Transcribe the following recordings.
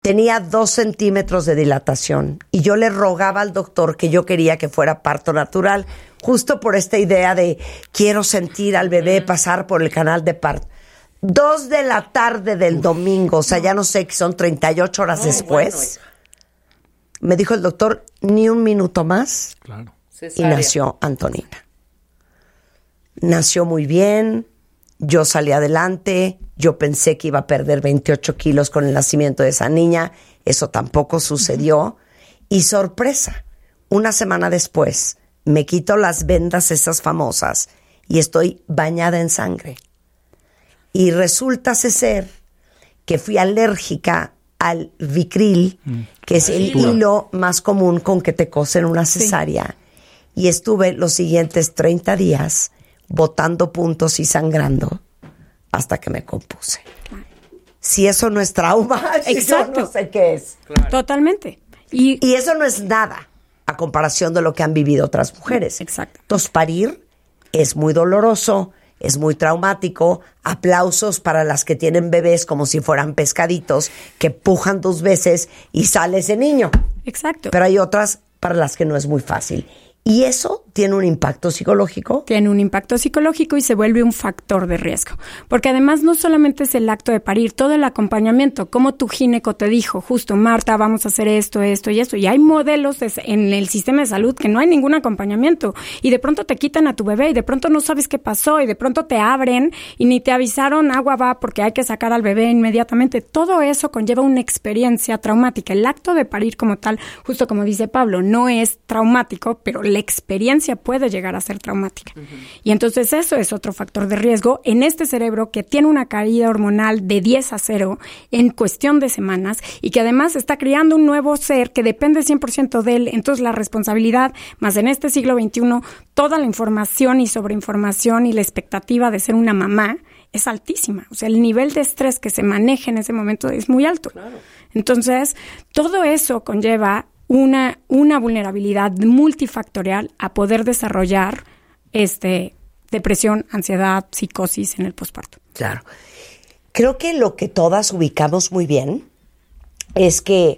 tenía 2 centímetros de dilatación y yo le rogaba al doctor que yo quería que fuera parto natural, justo por esta idea de quiero sentir al bebé pasar por el canal de parto. 2 de la tarde del domingo, o sea, ya no sé, que son 38 horas después, me dijo el doctor, ni un minuto más, claro. Y nació Antonina. Nació muy bien, yo salí adelante, yo pensé que iba a perder 28 kilos con el nacimiento de esa niña, eso tampoco sucedió, y sorpresa, una semana después, me quito las vendas esas famosas y estoy bañada en sangre. Y resulta ser que fui alérgica al Vicryl, que es el hilo más común con que te cosen una cesárea. Y estuve los siguientes 30 días botando puntos y sangrando hasta que me compuse. Si eso no es trauma, exacto. Yo no sé qué es. Claro. Totalmente. Y eso no es nada a comparación de lo que han vivido otras mujeres. Exacto. Entonces, parir es muy doloroso, es muy traumático. Aplausos para las que tienen bebés como si fueran pescaditos, que pujan 2 veces y sale ese niño. Exacto. Pero hay otras para las que no es muy fácil. ¿Y eso tiene un impacto psicológico? Tiene un impacto psicológico y se vuelve un factor de riesgo. Porque además no solamente es el acto de parir, todo el acompañamiento, como tu gineco te dijo, justo, Marta, vamos a hacer esto, esto y esto. Y hay modelos en el sistema de salud que no hay ningún acompañamiento. Y de pronto te quitan a tu bebé y de pronto no sabes qué pasó y de pronto te abren y ni te avisaron, agua va porque hay que sacar al bebé inmediatamente. Todo eso conlleva una experiencia traumática. El acto de parir como tal, justo como dice Pablo, no es traumático, pero la experiencia puede llegar a ser traumática. Y entonces eso es otro factor de riesgo en este cerebro que tiene una caída hormonal de 10-0 en cuestión de semanas y que además está creando un nuevo ser que depende 100% de él. Entonces la responsabilidad, más en este siglo XXI, toda la información y sobreinformación y la expectativa de ser una mamá es altísima. O sea, el nivel de estrés que se maneja en ese momento es muy alto. Claro. Entonces, todo eso conlleva una vulnerabilidad multifactorial a poder desarrollar depresión, ansiedad, psicosis en el posparto. Claro. Creo que lo que todas ubicamos muy bien es que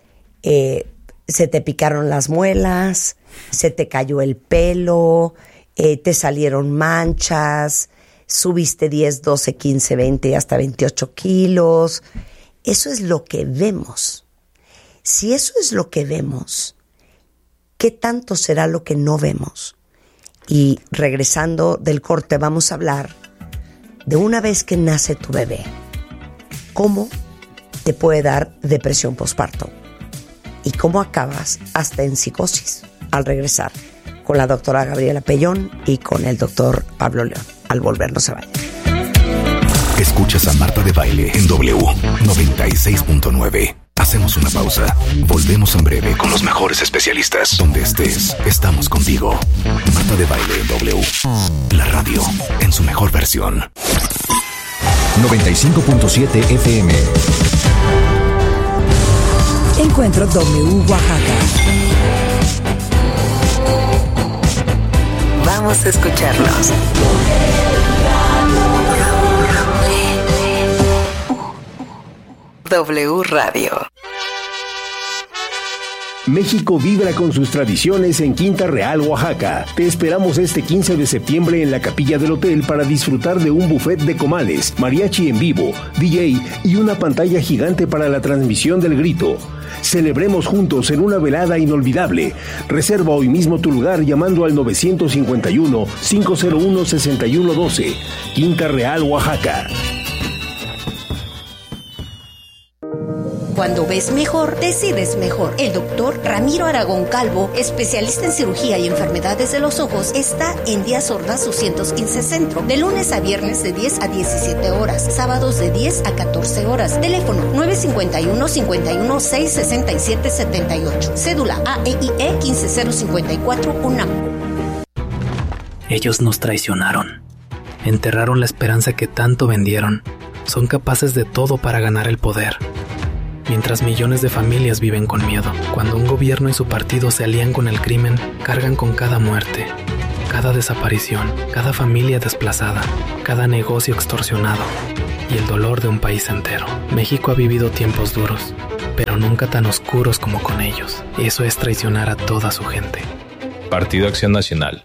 se te picaron las muelas, se te cayó el pelo, te salieron manchas, subiste 10, 12, 15, 20 hasta 28 kilos. Eso es lo que vemos. Si eso es lo que vemos, ¿qué tanto será lo que no vemos? Y regresando del corte, vamos a hablar de una vez que nace tu bebé, cómo te puede dar depresión postparto y cómo acabas hasta en psicosis al regresar con la doctora Gabriela Pellón y con el doctor Pablo León. Al volver, no se vayan. Escuchas a Marta de Baile en W 96.9. Hacemos una pausa. Volvemos en breve con los mejores especialistas. Donde estés, estamos contigo. Marta de Baile en W. La radio en su mejor versión. 95.7 FM. Encuentro W Oaxaca. Vamos a escucharnos. W Radio. México vibra con sus tradiciones en Quinta Real, Oaxaca. Te esperamos este 15 de septiembre en la capilla del hotel para disfrutar de un buffet de comales, mariachi en vivo, DJ y una pantalla gigante para la transmisión del grito. Celebremos juntos en una velada inolvidable. Reserva hoy mismo tu lugar llamando al 951-501-6112. Quinta Real, Oaxaca. Cuando ves mejor, decides mejor. El doctor Ramiro Aragón Calvo, especialista en cirugía y enfermedades de los ojos, está en Díaz Ordaz 215 Centro, de lunes a viernes de 10 a 17 horas, sábados de 10 a 14 horas. Teléfono 951-51-667-78. Cédula AEIE 15054 UNAM. Ellos nos traicionaron. Enterraron la esperanza que tanto vendieron. Son capaces de todo para ganar el poder. Mientras millones de familias viven con miedo, cuando un gobierno y su partido se alían con el crimen, cargan con cada muerte, cada desaparición, cada familia desplazada, cada negocio extorsionado y el dolor de un país entero. México ha vivido tiempos duros, pero nunca tan oscuros como con ellos. Eso es traicionar a toda su gente. Partido Acción Nacional.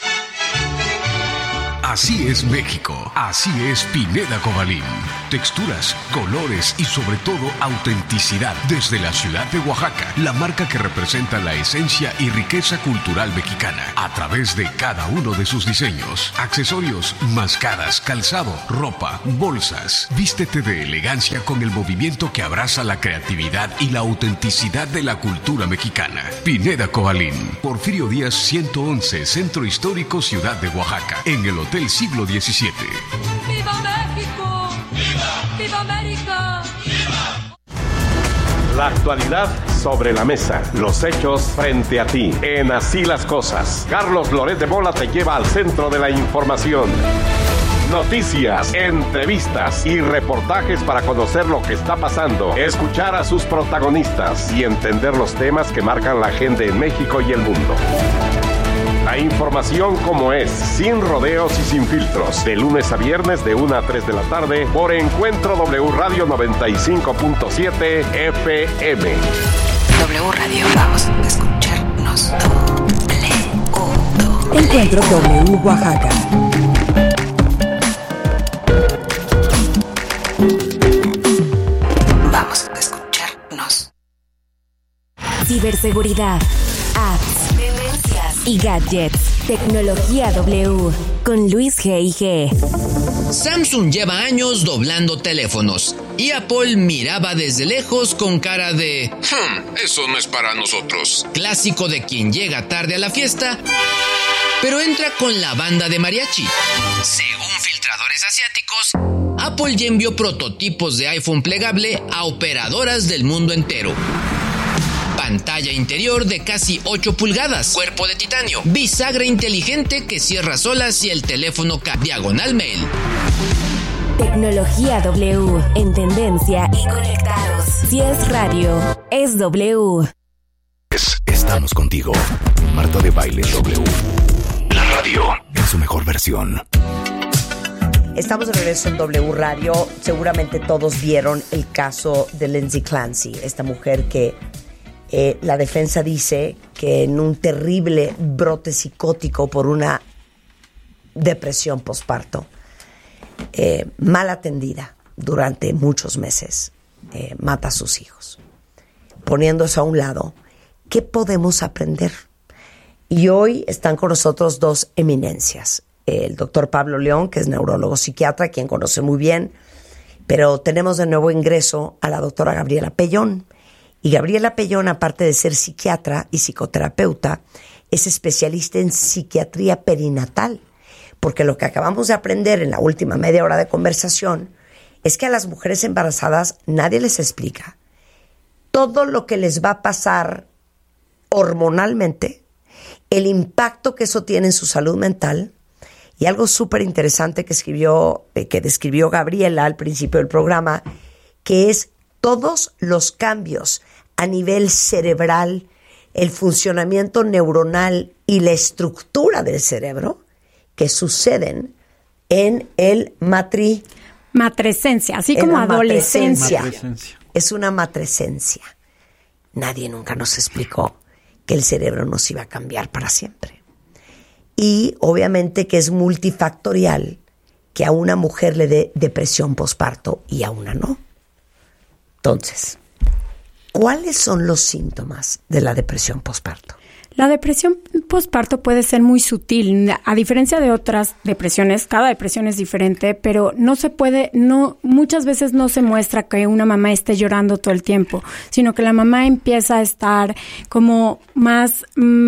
Así es México, así es Pineda Cobalín. Texturas, colores y sobre todo autenticidad desde la ciudad de Oaxaca, la marca que representa la esencia y riqueza cultural mexicana a través de cada uno de sus diseños, accesorios, mascadas, calzado, ropa, bolsas. Vístete de elegancia con el movimiento que abraza la creatividad y la autenticidad de la cultura mexicana. Pineda Cobalín, Porfirio Díaz 111, Centro Histórico, Ciudad de Oaxaca, en el Hotel Siglo XVII. ¡Viva México! ¡Viva! ¡Viva América! ¡Viva! La actualidad sobre la mesa, los hechos frente a ti. En Así las Cosas, Carlos Loret de Mola te lleva al centro de la información. Noticias, entrevistas y reportajes para conocer lo que está pasando, escuchar a sus protagonistas y entender los temas que marcan la agenda en México y el mundo. La información como es, sin rodeos y sin filtros, de lunes a viernes de 1 a 3 de la tarde por Encuentro W Radio 95.7 FM. W Radio, vamos a escucharnos. Encuentro W Oaxaca. Vamos a escucharnos. Ciberseguridad, apps, tendencias y gadgets. Tecnología W con Luis G.I.G. Samsung lleva años doblando teléfonos y Apple miraba desde lejos con cara de eso no es para nosotros. Clásico de quien llega tarde a la fiesta, pero entra con la banda de mariachi. Según filtradores asiáticos, Apple ya envió prototipos de iPhone plegable a operadoras del mundo entero. Pantalla interior de casi 8 pulgadas, cuerpo de titanio, bisagra inteligente que cierra sola si el teléfono cae, diagonal mail. Tecnología W, en tendencia y conectados. Si es radio, es W. Estamos contigo. Marta de Baile W. La radio en su mejor versión. Estamos de regreso en W Radio. Seguramente todos vieron el caso de Lindsay Clancy, esta mujer que la defensa dice que en un terrible brote psicótico por una depresión posparto, mal atendida durante muchos meses, mata a sus hijos. Poniéndose a un lado, ¿qué podemos aprender? Y hoy están con nosotros dos eminencias. El doctor Pablo León, que es neurólogo psiquiatra, quien conoce muy bien, pero tenemos de nuevo ingreso a la doctora Gabriela Pellón. Y Gabriela Pellón, aparte de ser psiquiatra y psicoterapeuta, es especialista en psiquiatría perinatal, porque lo que acabamos de aprender en la última media hora de conversación es que a las mujeres embarazadas nadie les explica todo lo que les va a pasar hormonalmente, el impacto que eso tiene en su salud mental, y algo súper interesante que describió Gabriela al principio del programa, que es todos los cambios a nivel cerebral, el funcionamiento neuronal y la estructura del cerebro que suceden en el matrescencia, así como adolescencia. Es una matrescencia. Nadie nunca nos explicó que el cerebro nos iba a cambiar para siempre. Y obviamente que es multifactorial que a una mujer le dé depresión posparto y a una no. Entonces, ¿cuáles son los síntomas de la depresión posparto? La depresión posparto puede ser muy sutil. A diferencia de otras depresiones, cada depresión es diferente, pero muchas veces no se muestra que una mamá esté llorando todo el tiempo, sino que la mamá empieza a estar como más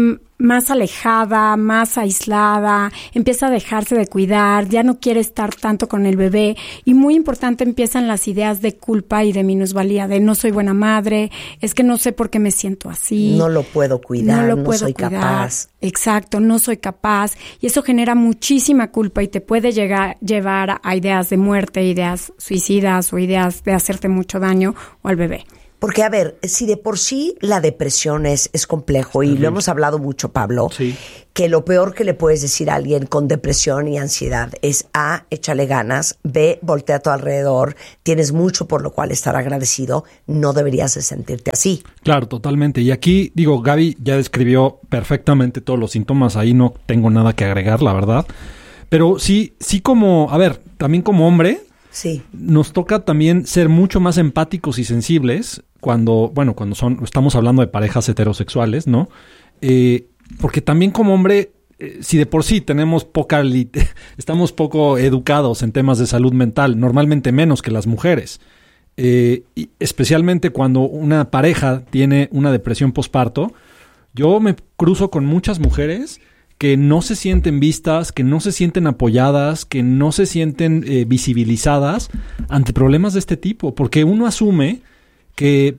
alejada, más aislada, empieza a dejarse de cuidar, ya no quiere estar tanto con el bebé, y muy importante, empiezan las ideas de culpa y de minusvalía, de no soy buena madre, es que no sé por qué me siento así. No lo puedo cuidar, no soy capaz. Exacto, no soy capaz, y eso genera muchísima culpa y te puede llevar a ideas de muerte, ideas suicidas o ideas de hacerte mucho daño o al bebé. Porque, a ver, si de por sí la depresión es complejo, y lo hemos hablado mucho, Pablo, que lo peor que le puedes decir a alguien con depresión y ansiedad es A, échale ganas, B, voltea a tu alrededor, tienes mucho por lo cual estar agradecido, no deberías de sentirte así. Claro, totalmente. Y aquí, digo, Gaby ya describió perfectamente todos los síntomas, ahí no tengo nada que agregar, la verdad. Pero sí como, a ver, también como hombre, nos toca también ser mucho más empáticos y sensibles cuando estamos hablando de parejas heterosexuales, ¿no? Porque también como hombre, si de por sí estamos poco educados en temas de salud mental, normalmente menos que las mujeres, y especialmente cuando una pareja tiene una depresión posparto, yo me cruzo con muchas mujeres que no se sienten vistas, que no se sienten apoyadas, que no se sienten visibilizadas ante problemas de este tipo, porque uno asume que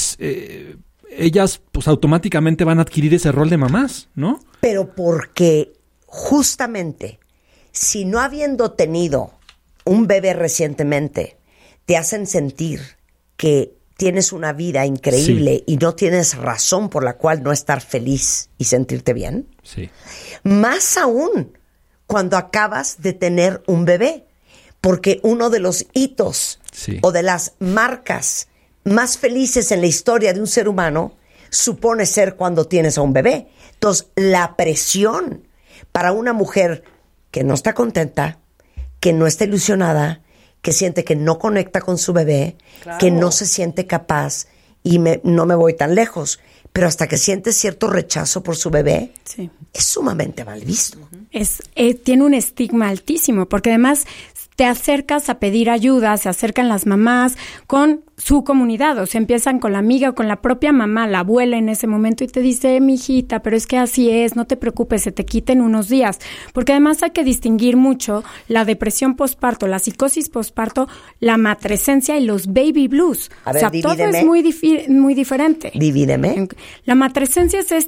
ellas pues automáticamente van a adquirir ese rol de mamás, ¿no? Pero porque justamente si no habiendo tenido un bebé recientemente te hacen sentir que tienes una vida increíble y no tienes razón por la cual no estar feliz y sentirte bien. Sí. Más aún cuando acabas de tener un bebé, porque uno de los hitos o de las marcas más felices en la historia de un ser humano supone ser cuando tienes a un bebé. Entonces, la presión para una mujer que no está contenta, que no está ilusionada, que siente que no conecta con su bebé, que no se siente capaz, y no me voy tan lejos, pero hasta que siente cierto rechazo por su bebé, es sumamente mal visto. Tiene un estigma altísimo, porque además te acercas a pedir ayuda, se acercan las mamás con su comunidad, o sea, empiezan con la amiga o con la propia mamá, la abuela en ese momento, y te dice, mijita, pero es que así es, no te preocupes, se te quiten unos días. Porque además hay que distinguir mucho la depresión postparto, la psicosis postparto, la matrescencia y los baby blues. A ver, divídeme. Todo es muy diferente. Divídeme. La matrescencia es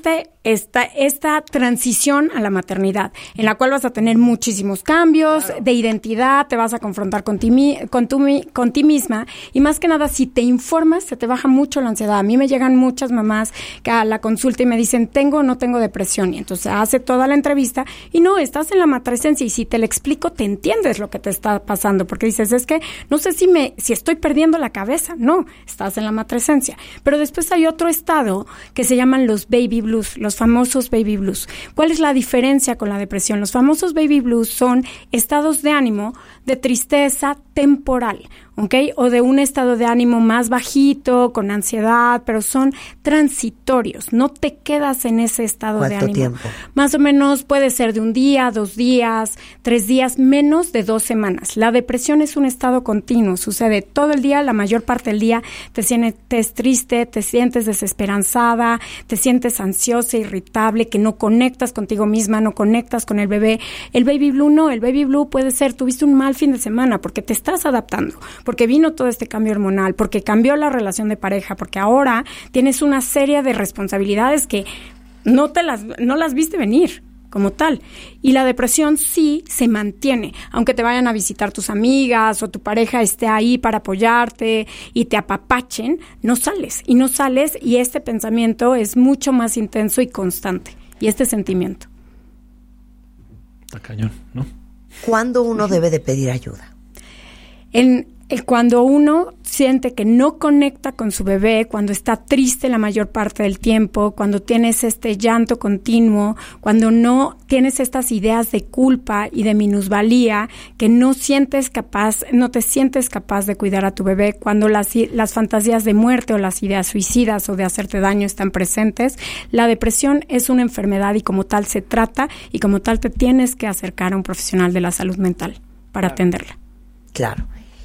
esta transición a la maternidad, en la cual vas a tener muchísimos cambios de identidad, te vas a confrontar con ti misma, y más que nada, si te informas, se te baja mucho la ansiedad. A mí me llegan muchas mamás que a la consulta y me dicen, ¿tengo o no tengo depresión? Y entonces hace toda la entrevista y no, estás en la matrescencia, y si te lo explico, te entiendes lo que te está pasando, porque dices, es que no sé si estoy perdiendo la cabeza. No, estás en la matrescencia. Pero después hay otro estado que se llaman los baby blues, los famosos baby blues. ¿Cuál es la diferencia con la depresión? Los famosos baby blues son estados de ánimo de tristeza temporal, ¿ok? O de un estado de ánimo más bajito, con ansiedad, pero son transitorios. No te quedas en ese estado de ánimo. ¿Cuánto tiempo? Más o menos puede ser de 1 día, 2 días, 3 días, menos de 2 semanas. La depresión es un estado continuo, sucede todo el día, la mayor parte del día te sientes triste, te sientes desesperanzada, te sientes ansiosa, irritable, que no conectas contigo misma, no conectas con el bebé. El baby blue no, el baby blue puede ser, tuviste un mal fin de semana porque te estás adaptando, porque vino todo este cambio hormonal, porque cambió la relación de pareja, porque ahora tienes una serie de responsabilidades que no las viste venir como tal. Y la depresión sí se mantiene, aunque te vayan a visitar tus amigas o tu pareja esté ahí para apoyarte y te apapachen, no sales, y este pensamiento es mucho más intenso y constante, y este sentimiento. Está cañón, ¿no? ¿Cuándo uno debe de pedir ayuda? Cuando uno siente que no conecta con su bebé, cuando está triste la mayor parte del tiempo, cuando tienes este llanto continuo, cuando no tienes estas ideas de culpa y de minusvalía, que no te sientes capaz de cuidar a tu bebé, cuando las fantasías de muerte o las ideas suicidas o de hacerte daño están presentes, la depresión es una enfermedad y como tal se trata, y como tal te tienes que acercar a un profesional de la salud mental para atenderla. Claro.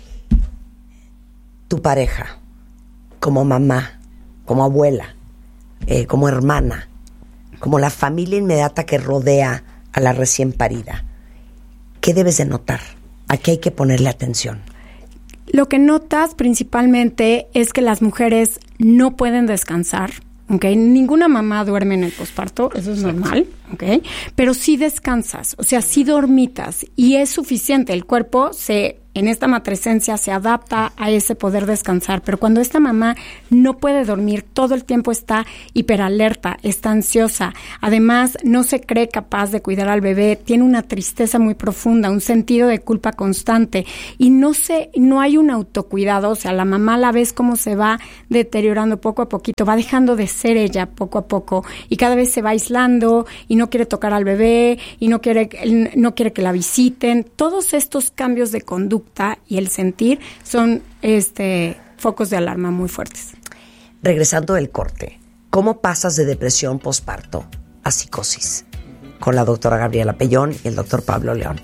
Tu pareja, como mamá, como abuela, como hermana, como la familia inmediata que rodea a la recién parida, ¿qué debes de notar? ¿A qué hay que ponerle atención? Lo que notas principalmente es que las mujeres no pueden descansar, ¿ok? Ninguna mamá duerme en el posparto, eso es normal, ¿ok? Pero sí descansas, o sea, sí dormitas, y es suficiente, el cuerpo se en esta matresencia se adapta a ese poder descansar, pero cuando esta mamá no puede dormir, todo el tiempo está hiperalerta, está ansiosa, además no se cree capaz de cuidar al bebé, tiene una tristeza muy profunda, un sentido de culpa constante y no hay un autocuidado, o sea, la mamá la ves cómo se va deteriorando poco a poquito, va dejando de ser ella poco a poco y cada vez se va aislando y no quiere tocar al bebé y no quiere que la visiten. Todos estos cambios de conducta y el sentir son focos de alarma muy fuertes. Regresando del corte, ¿cómo pasas de depresión posparto a psicosis? Con la doctora Gabriela Pellón y el doctor Pablo León.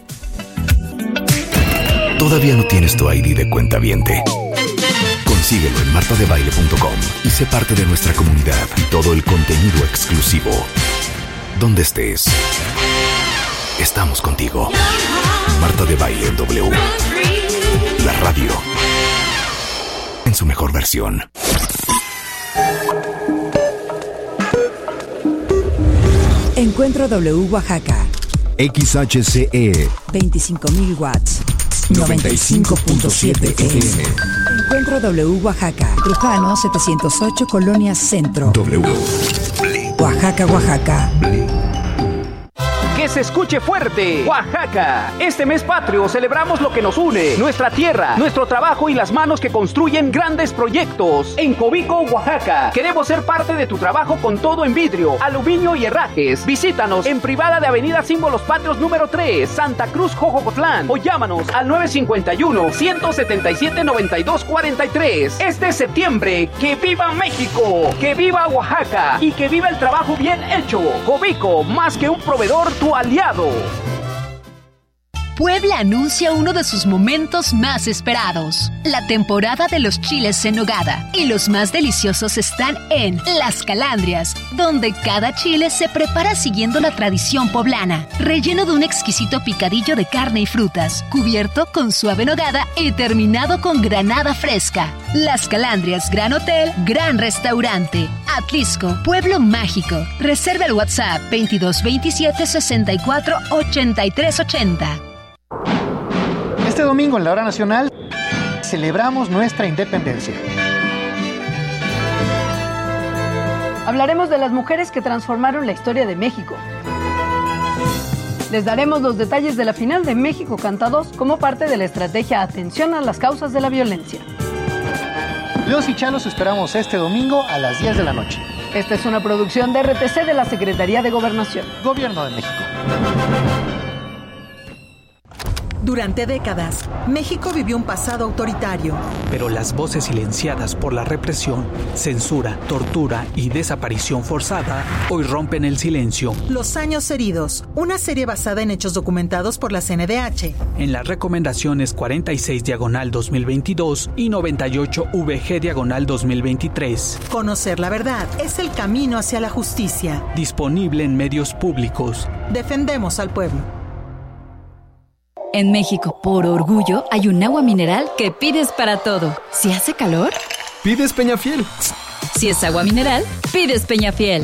¿Todavía no tienes tu ID de cuentaviente? Consíguelo en martadebaile.com y sé parte de nuestra comunidad y todo el contenido exclusivo. Donde estés, estamos contigo. Marta de Baile en W. La radio en su mejor versión. Encuentro W Oaxaca. XHCE 25,000 watts. 95.7 FM. Encuentro W Oaxaca. Trujano 708 Colonia Centro. W. Oaxaca, Oaxaca. Que se escuche fuerte, Oaxaca. Este mes patrio celebramos lo que nos une, nuestra tierra, nuestro trabajo y las manos que construyen grandes proyectos. En Cobico, Oaxaca, queremos ser parte de tu trabajo con todo en vidrio, aluminio y herrajes. Visítanos en privada de Avenida Símbolos Patrios número 3, Santa Cruz, Jojocotlán, o llámanos al 951-177-9243. Este septiembre, que viva México, que viva Oaxaca y que viva el trabajo bien hecho. Cobico, más que un proveedor, tu aliado. Puebla anuncia uno de sus momentos más esperados, la temporada de los chiles en nogada. Y los más deliciosos están en Las Calandrias, donde cada chile se prepara siguiendo la tradición poblana, relleno de un exquisito picadillo de carne y frutas, cubierto con suave nogada y terminado con granada fresca. Las Calandrias, Gran Hotel, Gran Restaurante. Atlisco, Pueblo Mágico. Reserva el WhatsApp 2227 64 83 80. Este domingo en la Hora Nacional celebramos nuestra independencia. Hablaremos de las mujeres que transformaron la historia de México. Les daremos los detalles de la final de México Canta 2 como parte de la estrategia Atención a las Causas de la Violencia. Los y Chalos esperamos este domingo a las 10 de la noche. Esta es una producción de RTC de la Secretaría de Gobernación. Gobierno de México. Durante décadas, México vivió un pasado autoritario. Pero las voces silenciadas por la represión, censura, tortura y desaparición forzada hoy rompen el silencio. Los años heridos, una serie basada en hechos documentados por la CNDH. En las recomendaciones 46/2022 y 98VG/2023. Conocer la verdad es el camino hacia la justicia. Disponible en medios públicos. Defendemos al pueblo. En México, por orgullo, hay un agua mineral que pides para todo. Si hace calor, pides Peñafiel. Si es agua mineral, pides Peñafiel.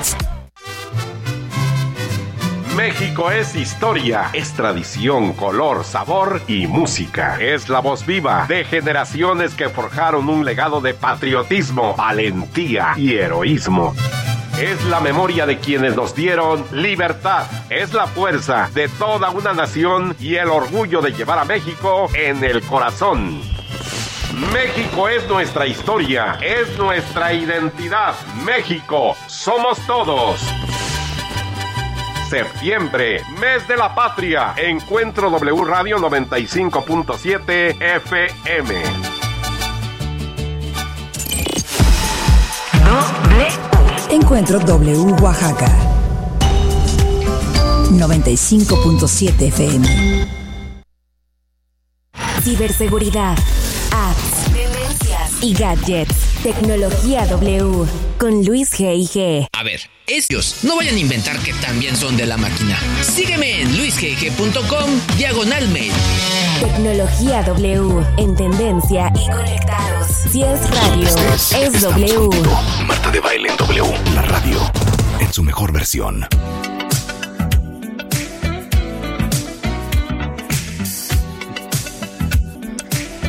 México es historia, es tradición, color, sabor y música. Es la voz viva de generaciones que forjaron un legado de patriotismo, valentía y heroísmo. Es la memoria de quienes nos dieron libertad. Es la fuerza de toda una nación y el orgullo de llevar a México en el corazón. México es nuestra historia, es nuestra identidad. México, somos todos. Septiembre, mes de la patria. Encuentro W Radio 95.7 FM. Encuentro W Oaxaca 95.7 FM. Ciberseguridad, apps, tendencias y gadgets. Tecnología W con Luis G.I.G. A ver, ellos no vayan a inventar que también son de la máquina. Sígueme en luisgg.com/mail. Tecnología W en tendencia y conectados. Si es radio, es W. Marta de Baile en W, la radio en su mejor versión.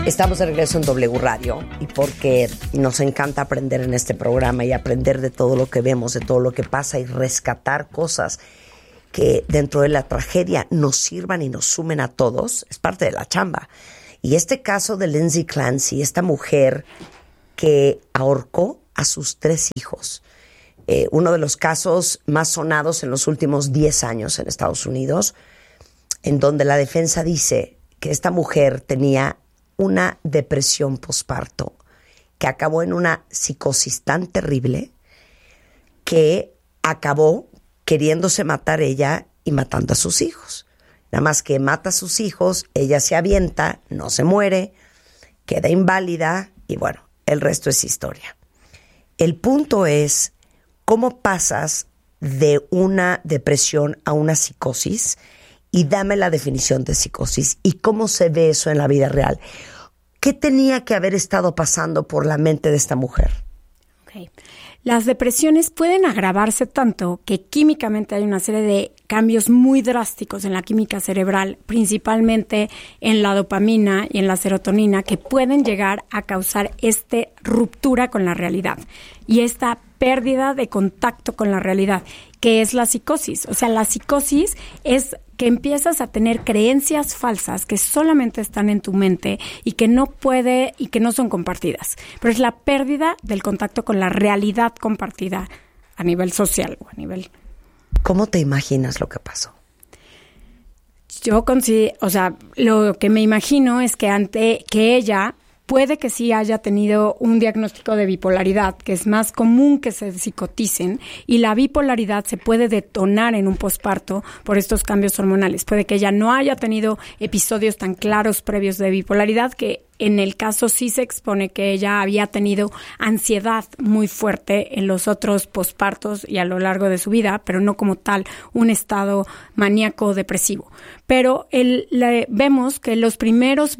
Estamos de regreso en W Radio y porque nos encanta aprender en este programa y aprender de todo lo que vemos, de todo lo que pasa y rescatar cosas que dentro de la tragedia nos sirvan y nos sumen a todos, es parte de la chamba. Y este caso de Lindsay Clancy, esta mujer que ahorcó a sus 3 hijos, uno de los casos más sonados en los últimos 10 años en Estados Unidos, en donde la defensa dice que esta mujer tenía una depresión posparto que acabó en una psicosis tan terrible que acabó queriéndose matar ella y matando a sus hijos. Nada más que mata a sus hijos, ella se avienta, no se muere, queda inválida y bueno, el resto es historia. El punto es cómo pasas de una depresión a una psicosis. Y dame la definición de psicosis y cómo se ve eso en la vida real. ¿Qué tenía que haber estado pasando por la mente de esta mujer? Okay. Las depresiones pueden agravarse tanto que químicamente hay una serie de cambios muy drásticos en la química cerebral, principalmente en la dopamina y en la serotonina, que pueden llegar a causar esta ruptura con la realidad y esta pérdida de contacto con la realidad, que es la psicosis. O sea, la psicosis es que empiezas a tener creencias falsas que solamente están en tu mente y que no son compartidas. Pero es la pérdida del contacto con la realidad compartida a nivel social o a nivel... ¿Cómo te imaginas lo que pasó? Yo lo que me imagino es que ella puede que sí haya tenido un diagnóstico de bipolaridad, que es más común que se psicoticen, y la bipolaridad se puede detonar en un posparto por estos cambios hormonales. Puede que ella no haya tenido episodios tan claros previos de bipolaridad, que en el caso sí se expone que ella había tenido ansiedad muy fuerte en los otros pospartos y a lo largo de su vida, pero no como tal un estado maníaco depresivo. Pero vemos que los primeros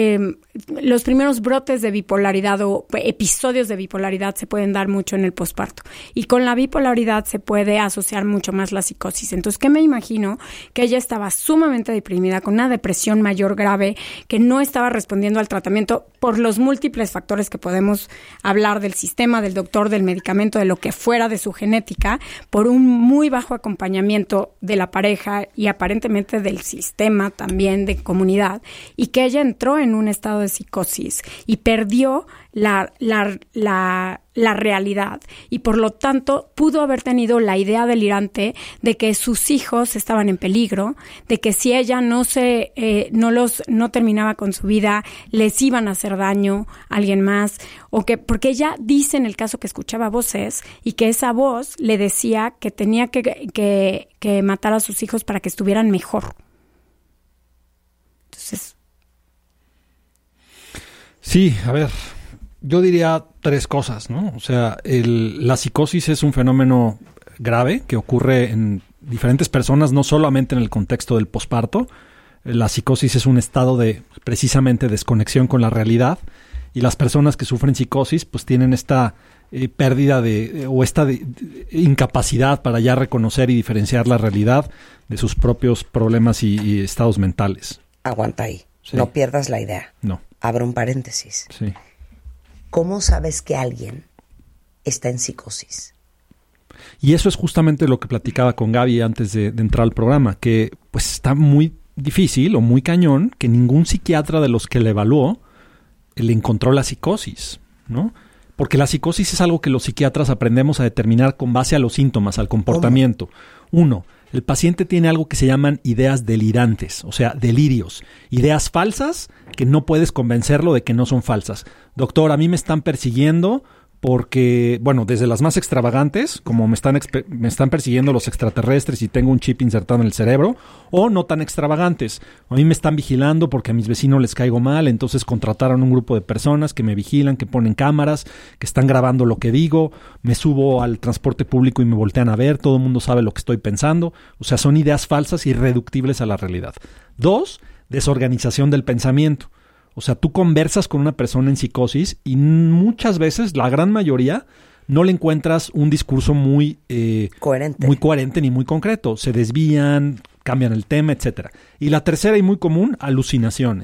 brotes de bipolaridad o episodios de bipolaridad se pueden dar mucho en el posparto. Y con la bipolaridad se puede asociar mucho más la psicosis. Entonces, ¿qué me imagino? Que ella estaba sumamente deprimida, con una depresión mayor grave, que no estaba respondiendo al tratamiento por los múltiples factores que podemos hablar del sistema, del doctor, del medicamento, de lo que fuera de su genética, por un muy bajo acompañamiento de la pareja y aparentemente del sistema también de comunidad, y que ella entró en un estado de psicosis y perdió la realidad, y por lo tanto pudo haber tenido la idea delirante de que sus hijos estaban en peligro, de que si ella no terminaba con su vida, les iban a hacer daño a alguien más, o que porque ella dice en el caso que escuchaba voces y que esa voz le decía que tenía que matar a sus hijos para que estuvieran mejor. Entonces, sí, a ver, yo diría 3 cosas, ¿no? O sea, la psicosis es un fenómeno grave que ocurre en diferentes personas, no solamente en el contexto del posparto. La psicosis es un estado de, precisamente, desconexión con la realidad, y las personas que sufren psicosis pues tienen esta pérdida o esta incapacidad para ya reconocer y diferenciar la realidad de sus propios problemas y estados mentales. Aguanta ahí, sí. No pierdas la idea. No. Abro un paréntesis. Sí. ¿Cómo sabes que alguien está en psicosis? Y eso es justamente lo que platicaba con Gaby antes de entrar al programa, que pues está muy difícil o muy cañón que ningún psiquiatra de los que le evaluó le encontró la psicosis, ¿no? Porque la psicosis es algo que los psiquiatras aprendemos a determinar con base a los síntomas, al comportamiento. ¿Cómo? 1, el paciente tiene algo que se llaman ideas delirantes, o sea, delirios. Ideas falsas que no puedes convencerlo de que no son falsas. Doctor, a mí me están persiguiendo porque, bueno, desde las más extravagantes, como me están persiguiendo los extraterrestres y tengo un chip insertado en el cerebro, o no tan extravagantes. A mí me están vigilando porque a mis vecinos les caigo mal, entonces contrataron un grupo de personas que me vigilan, que ponen cámaras, que están grabando lo que digo, me subo al transporte público y me voltean a ver, todo el mundo sabe lo que estoy pensando. O sea, son ideas falsas y irreductibles a la realidad. 2, desorganización del pensamiento. O sea, tú conversas con una persona en psicosis y muchas veces, la gran mayoría, no le encuentras un discurso muy coherente ni muy concreto. Se desvían, cambian el tema, etcétera. Y la tercera y muy común, alucinaciones.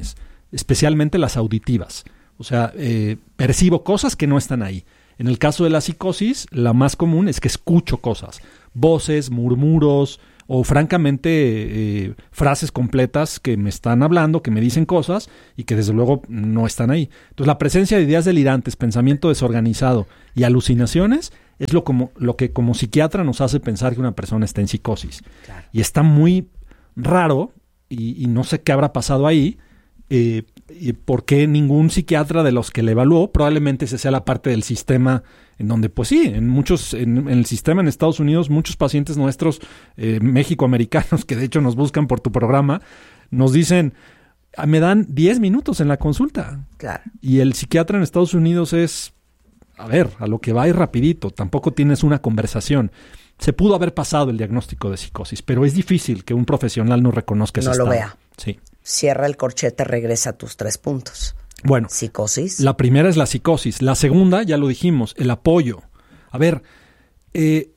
especialmente las auditivas. O sea, percibo cosas que no están ahí. En el caso de la psicosis, la más común es que escucho cosas, voces, murmuros o francamente frases completas que me están hablando, que me dicen cosas y que desde luego no están ahí. Entonces la presencia de ideas delirantes, pensamiento desorganizado y alucinaciones es lo que como psiquiatra nos hace pensar que una persona está en psicosis. Claro. Y está muy raro y no sé qué habrá pasado ahí. Y por qué ningún psiquiatra de los que le evaluó, probablemente esa sea la parte del sistema en donde, pues sí, en el sistema en Estados Unidos, muchos pacientes nuestros mexicoamericanos, que de hecho nos buscan por tu programa, nos dicen, me dan 10 minutos en la consulta. Claro. Y el psiquiatra en Estados Unidos es, a lo que va y rapidito, tampoco tienes una conversación. Se pudo haber pasado el diagnóstico de psicosis, pero es difícil que un profesional no reconozca ese estado. No lo vea. Sí. Cierra el corchete, regresa a tus 3 puntos. Bueno. Psicosis. La primera es la psicosis. La segunda, ya lo dijimos, el apoyo. A ver, es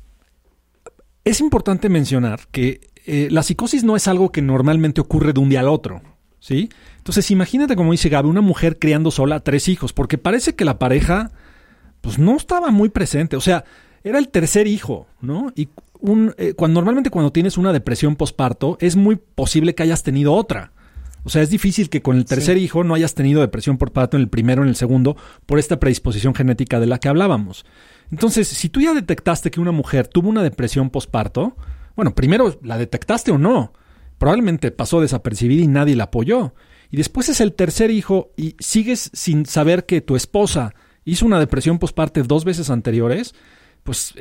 importante mencionar que la psicosis no es algo que normalmente ocurre de un día al otro, ¿sí? Entonces, imagínate, como dice Gaby, una mujer criando sola a 3 hijos, porque parece que la pareja, pues, no estaba muy presente. O sea, era el tercer hijo, ¿no? Y normalmente cuando tienes una depresión posparto, es muy posible que hayas tenido otra. O sea, es difícil que con el tercer hijo no hayas tenido depresión posparto en el primero o en el segundo por esta predisposición genética de la que hablábamos. Entonces, si tú ya detectaste que una mujer tuvo una depresión posparto, bueno, primero, ¿la detectaste o no? Probablemente pasó desapercibida y nadie la apoyó. Y después es el tercer hijo y sigues sin saber que tu esposa hizo una depresión posparto 2 veces anteriores. Pues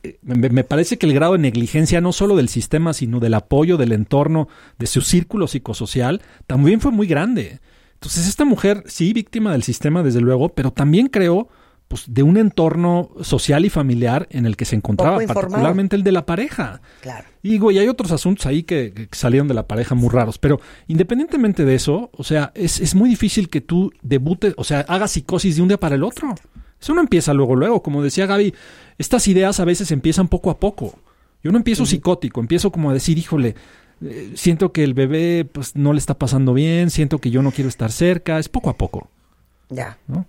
me parece que el grado de negligencia no solo del sistema, sino del apoyo del entorno, de su círculo psicosocial, también fue muy grande. Entonces esta mujer, sí, víctima del sistema desde luego, pero también creo pues de un entorno social y familiar en el que se encontraba, particularmente el de la pareja. Claro. Y digo, y hay otros asuntos ahí que salieron de la pareja muy raros, pero independientemente de eso, o sea, es muy difícil que tú debutes, o sea, hagas psicosis de un día para el otro. Eso no empieza luego, como decía Gaby, estas ideas a veces empiezan poco a poco. Yo no empiezo psicótico, empiezo como a decir, híjole, siento que el bebé pues no le está pasando bien, siento que yo no quiero estar cerca, es poco a poco. Ya. ¿No?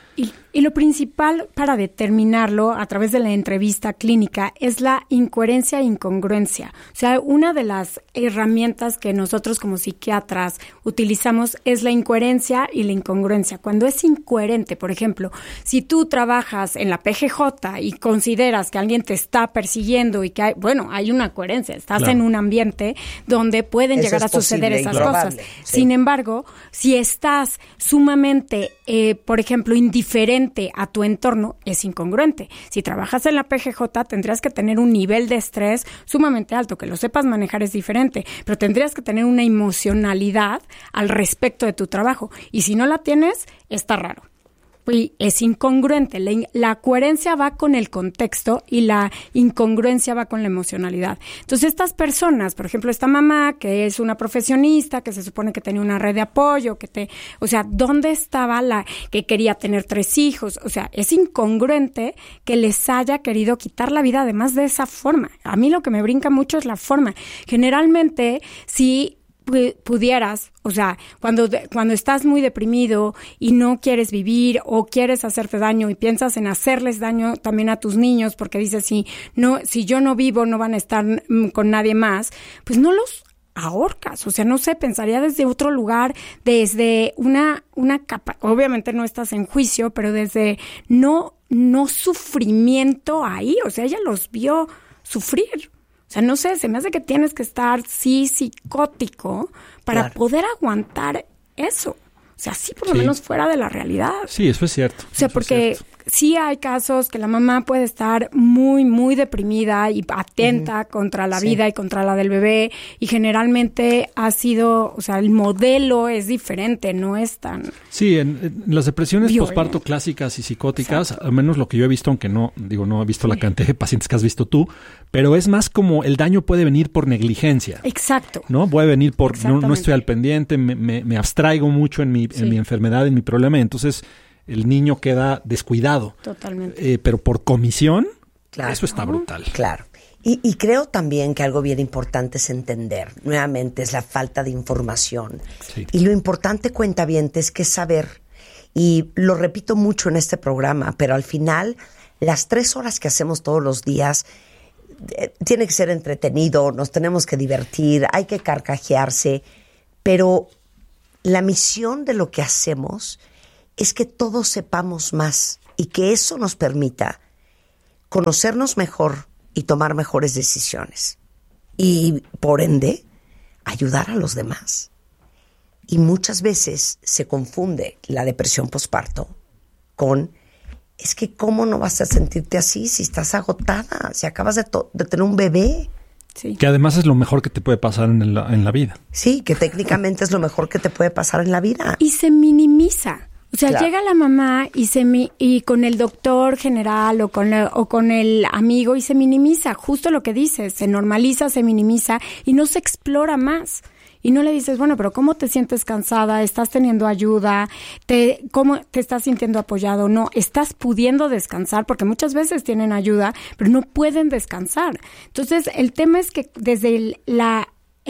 Y lo principal para determinarlo a través de la entrevista clínica es la incoherencia e incongruencia. O sea, una de las herramientas que nosotros como psiquiatras utilizamos es la incoherencia y la incongruencia. Cuando es incoherente, por ejemplo, si tú trabajas en la PGJ y consideras que alguien te está persiguiendo y que hay una coherencia, estás en un ambiente donde pueden llegar a suceder esas cosas. Sí. Sin embargo, si estás sumamente, por ejemplo, indiferente a tu entorno, es incongruente. Si trabajas en la PGJ, tendrías que tener un nivel de estrés sumamente alto. Que lo sepas manejar es diferente, pero tendrías que tener una emocionalidad al respecto de tu trabajo. Y si no la tienes, está raro. Y es incongruente. La coherencia va con el contexto y la incongruencia va con la emocionalidad. Entonces, estas personas, por ejemplo, esta mamá que es una profesionista, que se supone que tenía una red de apoyo, o sea, ¿dónde estaba la que quería tener 3 hijos? O sea, es incongruente que les haya querido quitar la vida además de esa forma. A mí lo que me brinca mucho es la forma. Generalmente, si pudieras, o sea, cuando estás muy deprimido y no quieres vivir o quieres hacerte daño y piensas en hacerles daño también a tus niños porque dices, si yo no vivo no van a estar con nadie más, pues no los ahorcas. O sea, no sé, pensaría desde otro lugar, desde una capa, obviamente no estás en juicio, pero desde no sufrimiento ahí, o sea, ella los vio sufrir. O sea, no sé, se me hace que tienes que estar, psicótico para poder aguantar eso. O sea, sí, por lo menos fuera de la realidad. Sí, eso es cierto. O sea, porque sí hay casos que la mamá puede estar muy, muy deprimida y atenta contra la vida y contra la del bebé. Y generalmente ha sido, o sea, el modelo es diferente, no es tan... Sí, en las depresiones posparto clásicas y psicóticas, al menos lo que yo he visto, aunque no he visto la cantidad de pacientes que has visto tú, pero es más como el daño puede venir por negligencia. Exacto. ¿No? Puede venir por no estoy al pendiente, me abstraigo mucho en mi enfermedad, en mi problema, y entonces el niño queda descuidado. Totalmente. Pero por comisión, eso está brutal. Claro. Y creo también que algo bien importante es entender, nuevamente, es la falta de información. Sí. Y lo importante, cuentavientes, que es saber, y lo repito mucho en este programa, pero al final, las 3 horas que hacemos todos los días, tiene que ser entretenido, nos tenemos que divertir, hay que carcajearse, pero la misión de lo que hacemos es que todos sepamos más y que eso nos permita conocernos mejor y tomar mejores decisiones. Y, por ende, ayudar a los demás. Y muchas veces se confunde la depresión posparto con, es que ¿cómo no vas a sentirte así si estás agotada, si acabas de tener un bebé? Sí. Que además es lo mejor que te puede pasar en la vida. Sí, que técnicamente es lo mejor que te puede pasar en la vida. Y se minimiza. O sea, claro, llega la mamá y con el doctor general o con el amigo y se minimiza, justo lo que dices, se normaliza, se minimiza y no se explora más. Y no le dices, bueno, pero ¿cómo te sientes cansada? ¿Estás teniendo ayuda? ¿Cómo te estás sintiendo apoyado? No, ¿estás pudiendo descansar? Porque muchas veces tienen ayuda, pero no pueden descansar. Entonces, el tema es que desde la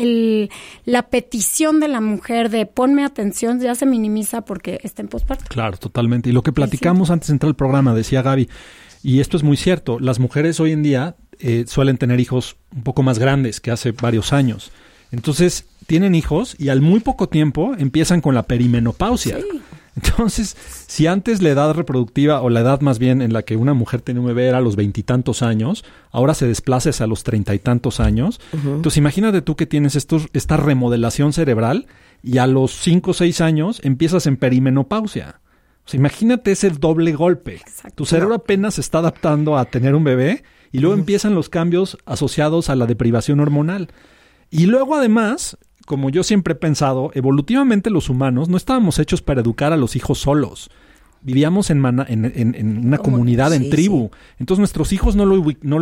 petición de la mujer de ponme atención ya se minimiza porque está en posparto. Claro, totalmente. Y lo que platicamos antes de entrar al programa, decía Gaby, y esto es muy cierto, las mujeres hoy en día suelen tener hijos un poco más grandes que hace varios años. Entonces, tienen hijos y al muy poco tiempo empiezan con la perimenopausia. Sí. Entonces, si antes la edad reproductiva, o la edad más bien en la que una mujer tenía un bebé era a los 20 y tantos años, ahora se desplaza a los 30 y tantos años. Uh-huh. Entonces, imagínate tú que tienes esta remodelación cerebral y a los 5 o 6 años empiezas en perimenopausia. O sea, imagínate ese doble golpe. Exacto. Tu cerebro apenas se está adaptando a tener un bebé y luego empiezan los cambios asociados a la deprivación hormonal. Y luego, además, como yo siempre he pensado, evolutivamente los humanos no estábamos hechos para educar a los hijos solos. Vivíamos en una comunidad, en tribu. Sí. Entonces nuestros hijos no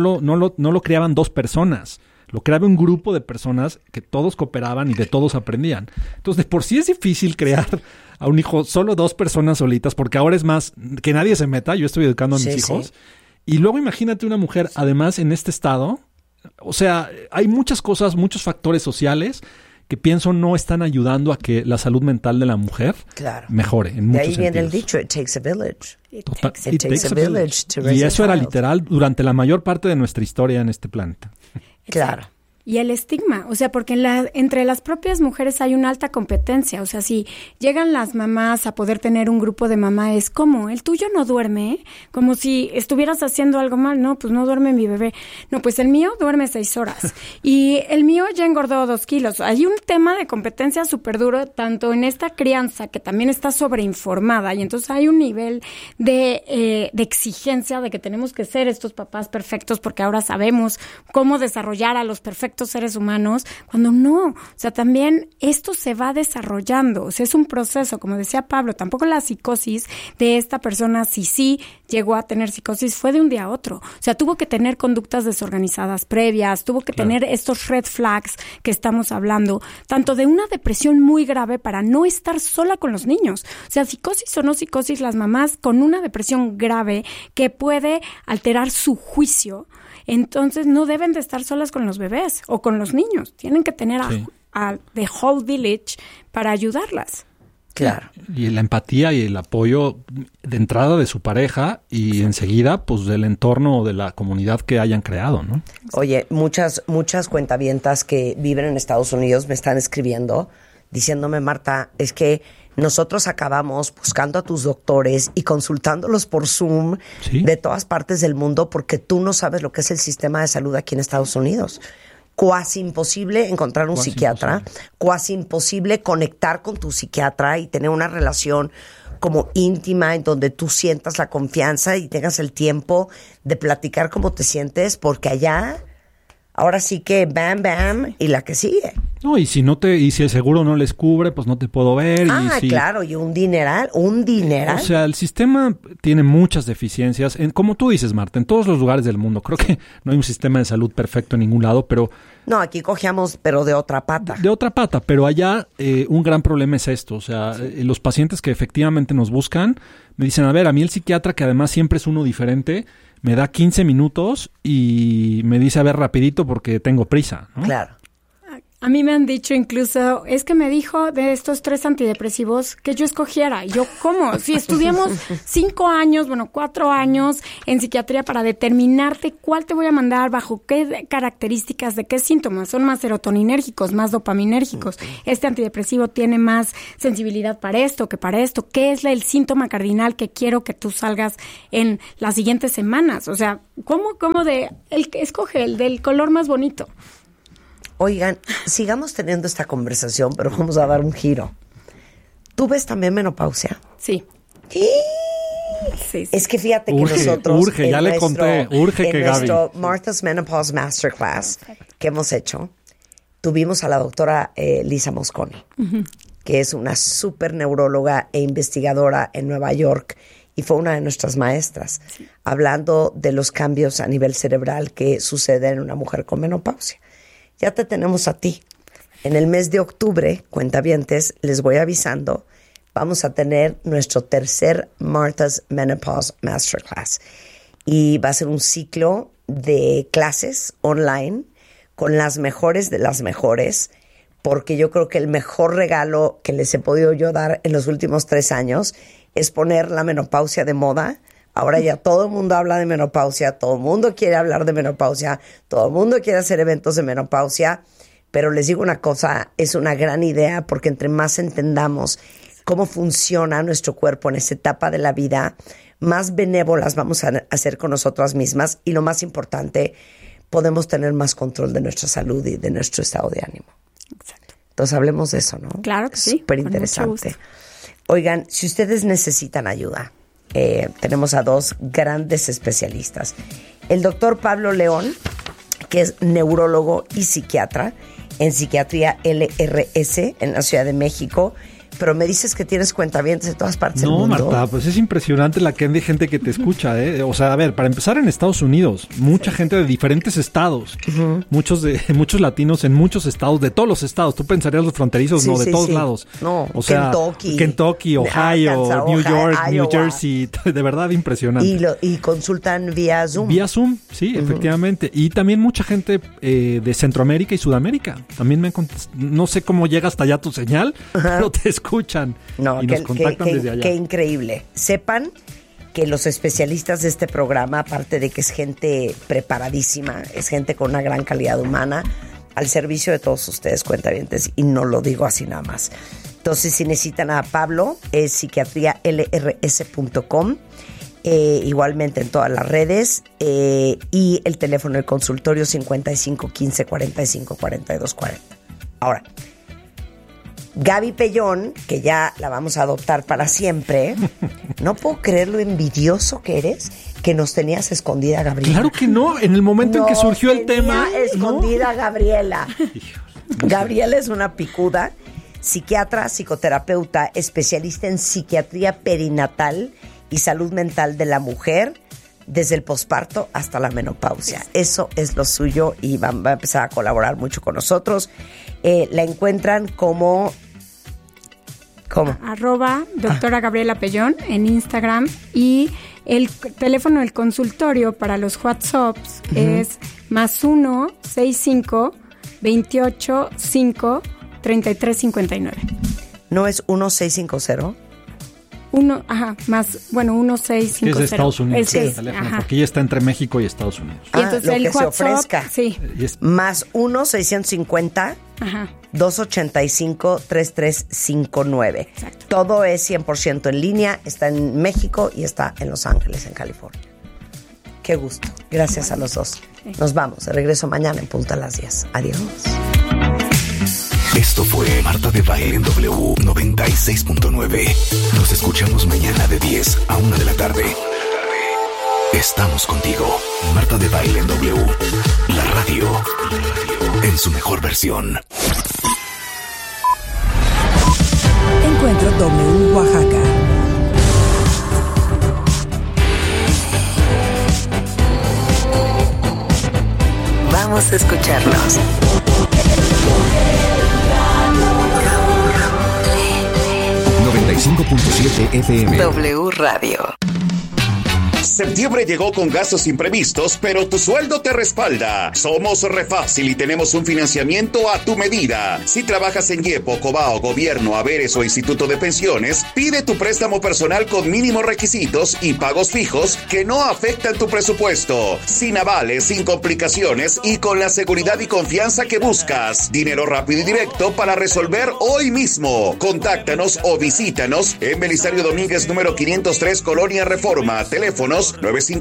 lo creaban 2 personas. Lo creaba un grupo de personas que todos cooperaban y de todos aprendían. Entonces, de por sí es difícil crear a un hijo solo 2 personas solitas, porque ahora es más que nadie se meta. Yo estoy educando a mis hijos. Sí. Y luego imagínate una mujer, además, en este estado. O sea, hay muchas cosas, muchos factores sociales que pienso no están ayudando a que la salud mental de la mujer mejore en muchos sentidos. De ahí viene el dicho, it takes a village. It takes a village to raise a child. Y eso era literal durante la mayor parte de nuestra historia en este planeta. Claro. Y el estigma, o sea, porque entre las propias mujeres hay una alta competencia. O sea, si llegan las mamás a poder tener un grupo de mamá, es como, ¿el tuyo no duerme? Como si estuvieras haciendo algo mal. No, pues no duerme mi bebé. No, pues el mío duerme 6 horas. Y el mío ya engordó 2 kilos. Hay un tema de competencia súper duro, tanto en esta crianza, que también está sobreinformada. Y entonces hay un nivel de exigencia de que tenemos que ser estos papás perfectos, porque ahora sabemos cómo desarrollar a los perfectos seres humanos, cuando no, o sea, también esto se va desarrollando, o sea, es un proceso, como decía Pablo, tampoco la psicosis de esta persona, si sí llegó a tener psicosis, fue de un día a otro, o sea, tuvo que tener conductas desorganizadas previas, tuvo que tener estos red flags que estamos hablando, tanto de una depresión muy grave para no estar sola con los niños, o sea, psicosis o no psicosis, las mamás con una depresión grave que puede alterar su juicio, entonces no deben de estar solas con los bebés o con los niños. Tienen que tener a the whole village para ayudarlas. Claro. Y la empatía y el apoyo de entrada de su pareja y enseguida pues del entorno o de la comunidad que hayan creado, ¿no? Oye, muchas cuentavientas que viven en Estados Unidos me están escribiendo diciéndome, Marta, es que nosotros acabamos buscando a tus doctores y consultándolos por Zoom de todas partes del mundo porque tú no sabes lo que es el sistema de salud aquí en Estados Unidos. Cuasi imposible encontrar un psiquiatra, cuasi imposible conectar con tu psiquiatra y tener una relación como íntima en donde tú sientas la confianza y tengas el tiempo de platicar cómo te sientes, porque allá ahora sí que bam, bam, y la que sigue. No, y si el seguro no les cubre, pues no te puedo ver. Claro, y un dineral. O sea, el sistema tiene muchas deficiencias. Como tú dices, Marta, en todos los lugares del mundo. Creo que no hay un sistema de salud perfecto en ningún lado, pero... No, aquí cogíamos, pero de otra pata. De otra pata, pero allá un gran problema es esto. O sea, los pacientes que efectivamente nos buscan, me dicen, a ver, a mí el psiquiatra, que además siempre es uno diferente, me da 15 minutos y me dice, a ver, rapidito porque tengo prisa, ¿no? Claro. A mí me han dicho incluso, es que me dijo de estos 3 antidepresivos que yo escogiera. Y yo, ¿cómo? Si estudiamos 4 años en psiquiatría para determinarte cuál te voy a mandar, bajo qué características, de qué síntomas. Son más serotoninérgicos, más dopaminérgicos. Este antidepresivo tiene más sensibilidad para esto que para esto. ¿Qué es el síntoma cardinal que quiero que tú salgas en las siguientes semanas? O sea, ¿cómo de escoge el del color más bonito? Oigan, sigamos teniendo esta conversación, pero vamos a dar un giro. ¿Tú ves también menopausia? Sí. Sí. Es que fíjate que nosotros... Urge, ya le conté. Urge que Gaby. En nuestro Martha's Menopause Masterclass que hemos hecho, tuvimos a la doctora Lisa Mosconi, que es una súper neuróloga e investigadora en Nueva York, y fue una de nuestras maestras, hablando de los cambios a nivel cerebral que suceden en una mujer con menopausia. Ya te tenemos a ti. En el mes de octubre, cuentavientes, les voy avisando, vamos a tener nuestro tercer Martha's Menopause Masterclass. Y va a ser un ciclo de clases online con las mejores de las mejores, porque yo creo que el mejor regalo que les he podido yo dar en los últimos 3 años es poner la menopausia de moda. Ahora ya todo el mundo habla de menopausia, todo el mundo quiere hablar de menopausia, todo el mundo quiere hacer eventos de menopausia, pero les digo una cosa, es una gran idea porque entre más entendamos cómo funciona nuestro cuerpo en esta etapa de la vida, más benévolas vamos a hacer con nosotras mismas y lo más importante, podemos tener más control de nuestra salud y de nuestro estado de ánimo. Exacto. Entonces hablemos de eso, ¿no? Claro que sí. Súper interesante. Oigan, si ustedes necesitan ayuda, tenemos a 2 grandes especialistas. El doctor Pablo León, que es neurólogo y psiquiatra en Psiquiatría LRS en la Ciudad de México. Pero me dices que tienes cuentavientes de todas partes del mundo. No, Marta, pues es impresionante la cantidad de gente que te escucha, ¿eh? O sea, a ver, para empezar en Estados Unidos, mucha gente de diferentes estados, muchos latinos en muchos estados, de todos los estados. Tú pensarías los fronterizos, no, de todos lados. No, o sea, Kentucky, Ohio, Arkansas, New York, Iowa. New Jersey, de verdad impresionante. Y consultan vía Zoom. Vía Zoom, sí, efectivamente. Y también mucha gente de Centroamérica y Sudamérica. También me han no sé cómo llega hasta allá tu señal, pero te escuchan y nos contactan desde allá. Qué increíble. Sepan que los especialistas de este programa, aparte de que es gente preparadísima, es gente con una gran calidad humana, al servicio de todos ustedes, cuentavientes, y no lo digo así nada más. Entonces, si necesitan a Pablo, es psiquiatrialrs.com, igualmente en todas las redes, y el teléfono del consultorio 55 15 45 42 40. Ahora, Gaby Pellón, que ya la vamos a adoptar para siempre, no puedo creer lo envidioso que eres, que nos tenías escondida, Gabriela. Claro que no, en el momento en que surgió el tema. Escondida, ¿no? Gabriela. Gabriela es una picuda, psiquiatra, psicoterapeuta, especialista en psiquiatría perinatal y salud mental de la mujer, desde el posparto hasta la menopausia. Eso es lo suyo y va a empezar a colaborar mucho con nosotros. La encuentran como... ¿Cómo? @doctora Gabriela Pellón en Instagram, y el teléfono del consultorio para los WhatsApps es +1 65 28 5 33 59. ¿No es 1650? 1650. Es de Estados Unidos, sí, porque ella está entre México y Estados Unidos. Y entonces el WhatsApp, se ofrezca. Sí. +1 650 285 3359. Exacto. Todo es 100% en línea, está en México y está en Los Ángeles, en California. Qué gusto. Gracias a los dos. Sí. Nos vamos. De regreso mañana en punto a las 10. Adiós. Esto fue Marta de Baile en W 96.9. Nos escuchamos mañana de 10 a 1 de la tarde. Estamos contigo. Marta de Baile en W. La radio en su mejor versión. Encuentro W Oaxaca. Vamos a escucharnos. 95.7 FM. W Radio. Septiembre llegó con gastos imprevistos, pero tu sueldo te respalda. Somos Refácil y tenemos un financiamiento a tu medida. Si trabajas en IEPO, Cobao, Gobierno, Haberes o Instituto de Pensiones, pide tu préstamo personal con mínimos requisitos y pagos fijos que no afectan tu presupuesto. Sin avales, sin complicaciones y con la seguridad y confianza que buscas. Dinero rápido y directo para resolver hoy mismo. Contáctanos o visítanos en Belisario Domínguez número 503, Colonia Reforma. Teléfonos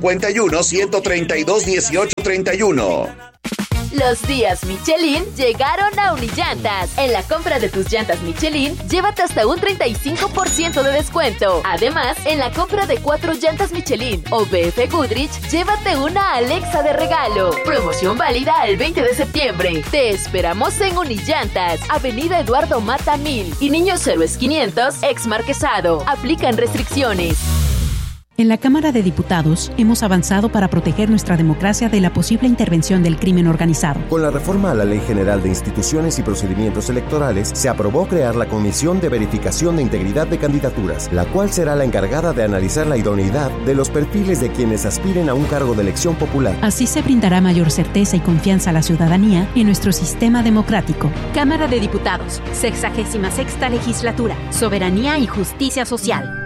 951-132-1831. Los días Michelin llegaron a Unillantas. En la compra de tus llantas Michelin, llévate hasta un 35% de descuento. Además, en la compra de 4 llantas Michelin o BF Goodrich, llévate una Alexa de regalo. Promoción válida el 20 de septiembre. Te esperamos en Unillantas, Avenida Eduardo Mata 1000 y Niños Héroes 500, ex Marquesado. Aplican restricciones. En la Cámara de Diputados hemos avanzado para proteger nuestra democracia de la posible intervención del crimen organizado. Con la reforma a la Ley General de Instituciones y Procedimientos Electorales, se aprobó crear la Comisión de Verificación de Integridad de Candidaturas, la cual será la encargada de analizar la idoneidad de los perfiles de quienes aspiren a un cargo de elección popular. Así se brindará mayor certeza y confianza a la ciudadanía en nuestro sistema democrático. Cámara de Diputados, 66ª Legislatura, Soberanía y Justicia Social.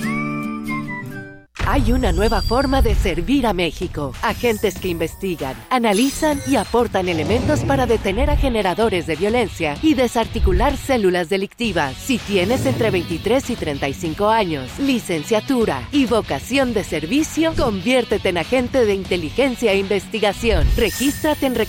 Hay una nueva forma de servir a México. Agentes que investigan, analizan y aportan elementos para detener a generadores de violencia y desarticular células delictivas. Si tienes entre 23 y 35 años, licenciatura y vocación de servicio, conviértete en agente de inteligencia e investigación. Regístrate en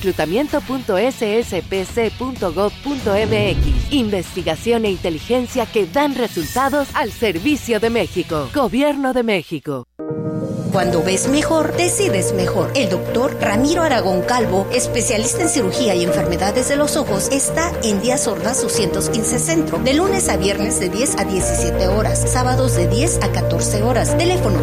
reclutamiento.sspc.gov.mx. Investigación e inteligencia que dan resultados al servicio de México. Gobierno de México. Cuando ves mejor, decides mejor. El doctor Ramiro Aragón Calvo, especialista en cirugía y enfermedades de los ojos, está en Díaz Ordaz 215 Centro, de lunes a viernes de 10 a 17 horas, sábados de 10 a 14 horas. Teléfono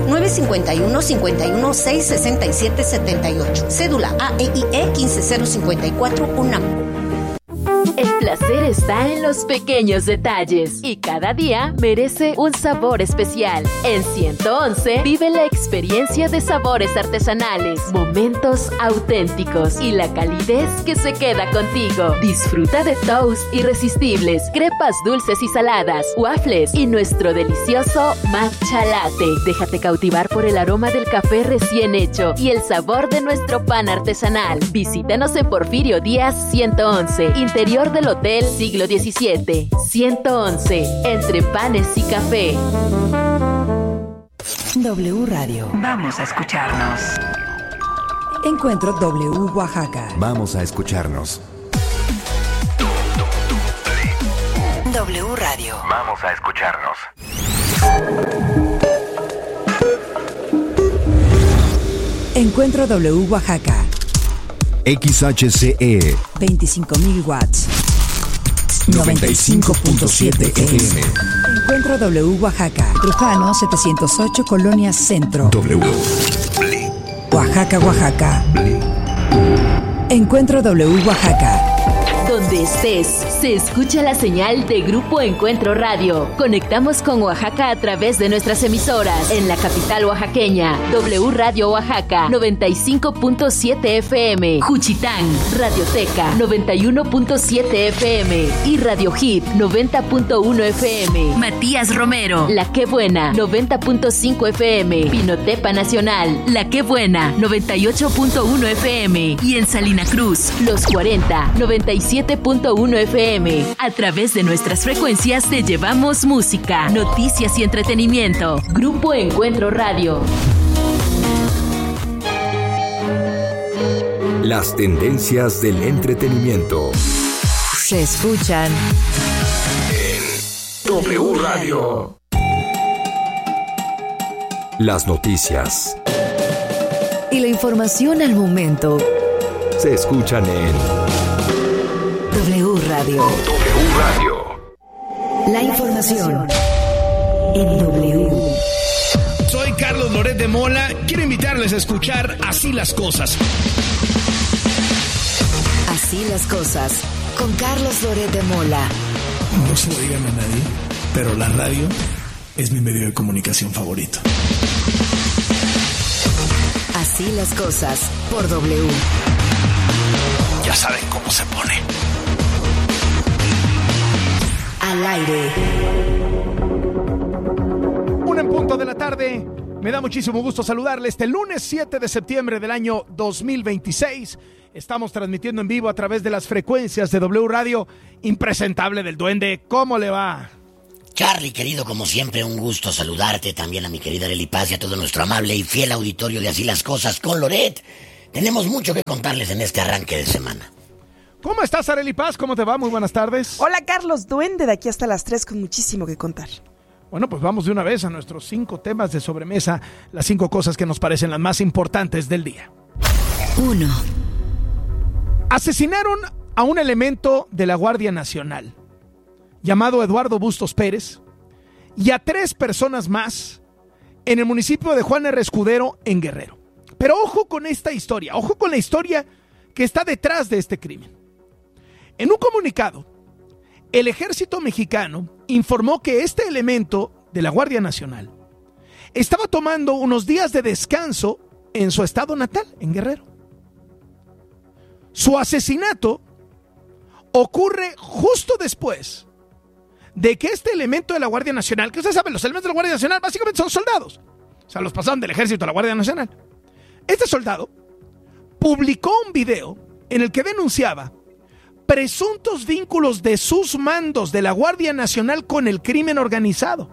951-51-667-78. Cédula AEIE 15054 UNAM. El placer está en los pequeños detalles y cada día merece un sabor especial. En 111 vive la experiencia de sabores artesanales, momentos auténticos y la calidez que se queda contigo. Disfruta de toast irresistibles, crepas dulces y saladas, waffles y nuestro delicioso matcha latte. Déjate cautivar por el aroma del café recién hecho y el sabor de nuestro pan artesanal. Visítanos en Porfirio Díaz 111, interior del Hotel Siglo XVII. 111, entre panes y café. W Radio. Vamos a escucharnos. Encuentro W Oaxaca. Vamos a escucharnos. W Radio. Vamos a escucharnos. Encuentro W Oaxaca. XHCE 25.000 watts. 95.7 FM. Encuentro W Oaxaca. Trujano 708 Colonia Centro. W. Oaxaca, Oaxaca. Encuentro W Oaxaca. Donde estés, se escucha la señal de Grupo Encuentro Radio. Conectamos con Oaxaca a través de nuestras emisoras. En la capital oaxaqueña, W Radio Oaxaca, 95.7 FM. Juchitán, Radioteca, 91.7 FM. Y Radio Hit, 90.1 FM. Matías Romero, La Qué Buena, 90.5 FM. Pinotepa Nacional, La Qué Buena, 98.1 FM. Y en Salina Cruz, Los 40, 97.1 FM. A través de nuestras frecuencias te llevamos música, noticias y entretenimiento. Grupo Encuentro Radio. Las tendencias del entretenimiento Se escuchan en W Radio. Las noticias y la información al momento se escuchan en W Radio. W Radio. La información en W. Soy Carlos Loret de Mola. Quiero invitarles a escuchar Así las Cosas. Así las cosas, con Carlos Loret de Mola. No se lo digan a nadie, pero la radio es mi medio de comunicación favorito. Así las cosas por W. Ya saben cómo se pone. Al aire. 1:00 p.m. Me da muchísimo gusto saludarle este lunes 7 de septiembre del año 2026. Estamos transmitiendo en vivo a través de las frecuencias de W Radio. Impresentable del Duende. ¿Cómo le va? Charlie, querido, como siempre, un gusto saludarte. También a mi querida Arely Paz y a todo nuestro amable y fiel auditorio de Así las Cosas con Loret. Tenemos mucho que contarles en este arranque de semana. ¿Cómo estás, Arely Paz? ¿Cómo te va? Muy buenas tardes. Hola, Carlos Duende, de aquí hasta las 3 con muchísimo que contar. Bueno, pues vamos de una vez a nuestros 5 temas de sobremesa, las 5 cosas que nos parecen las más importantes del día. 1. Asesinaron a un elemento de la Guardia Nacional, llamado Eduardo Bustos Pérez, y a 3 personas más en el municipio de Juan R. Escudero, en Guerrero. Pero ojo con esta historia, ojo con la historia que está detrás de este crimen. En un comunicado, el ejército mexicano informó que este elemento de la Guardia Nacional estaba tomando unos días de descanso en su estado natal, en Guerrero. Su asesinato ocurre justo después de que este elemento de la Guardia Nacional, que ustedes saben, los elementos de la Guardia Nacional básicamente son soldados, o sea, los pasaron del ejército a la Guardia Nacional. Este soldado publicó un video en el que denunciaba presuntos vínculos de sus mandos de la Guardia Nacional con el crimen organizado.